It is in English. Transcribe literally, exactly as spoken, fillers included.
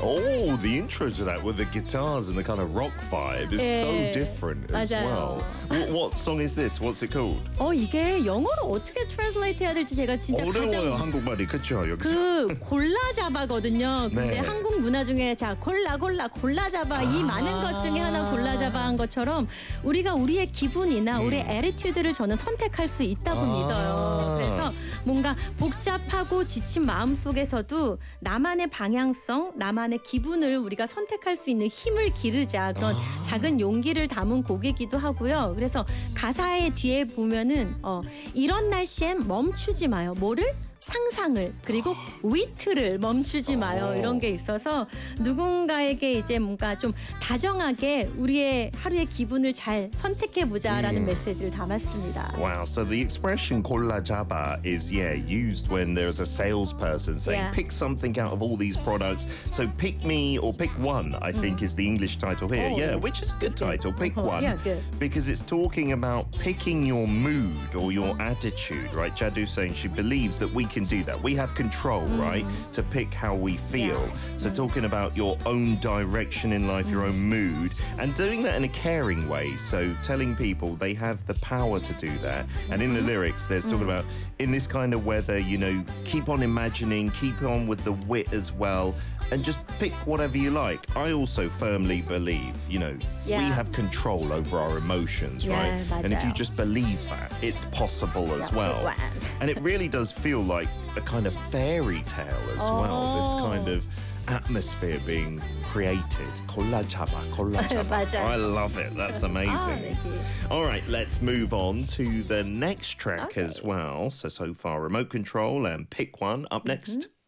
Oh, the intro to that with the guitars and the kind of rock vibe is 예, so different as 맞아요. well. What, what song is this? What's it called? 어 이게 영어로 어떻게 트랜슬레이트 해야 될지 제가 진짜 어려워요, 가장 한국말이. 그렇죠, 여기서. 그 골라 잡아거든요. 근데 네. 한국 문화 중에 자 골라 골라 골라 잡아 이 많은 것 중에 하나 골라 잡아 한 것처럼 우리가 우리의 기분이나 음. 우리의 애티튜드를 저는 선택할 수 있다고 아. 믿어요. 그래서 뭔가 복잡하고 지친 마음 속에서도 나만의 방향성, 나만의 기분을 우리가 선택할 수 있는 힘을 기르자 그런 아. 작은 용기를 담은 곡이기도 하고요. 그래서 가사의 뒤에 보면은 어, 이런 날씨엔 멈추지 마요. 뭐를? 상상을 그리고 위트를 멈추지 마요. 이런 게 있어서 누군가에게 이제 뭔가 좀 다정하게 우리의 하루의 기분을 잘 선택해 보자라는 음. 메시지를 담았습니다. Wow, so the expression "kolla jaba" is yeah used when there's a salesperson saying Yeah. pick something out of all these products. So pick me or pick one, I think is the English title here. Oh, yeah, yeah. which is a good title. Pick Oh, one yeah, good. because it's talking about picking your mood or your attitude. Right, Jadu's saying she believes that we can do that. We have control, right, to pick how we feel. Yeah. So talking about your own direction in life, your own mood, and doing that in a caring way. So telling people they have the power to do that. And in the lyrics, there's talking about in this kind of weather, you know, keep on imagining, keep on with the wit as well, and just pick whatever you like. I also firmly believe, you know, we Yeah. have control over our emotions, Yeah, right? And if you 맞아요. just believe that, it's possible as Yeah, well. wow. And it really does feel like a kind of fairy tale as well. This Oh. kind of atmosphere being created. Kolla jaba, kolla jaba. 맞아요. I love it. That's amazing. 아, 네. All right, let's move on to the next track Okay. as well. So, so far, remote control and pick one up next.